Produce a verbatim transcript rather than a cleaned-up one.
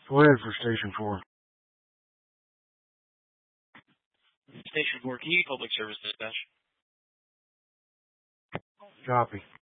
Go ahead for Station four. Station four, can you public service dispatch? Copy.